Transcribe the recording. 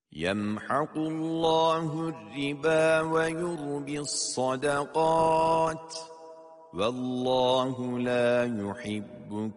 يَمْحَقُ اللَّهُ الرِّبَا وَيُرْبِي الصَّدَقَاتِ وَاللَّهُ لَا يُحِبُّ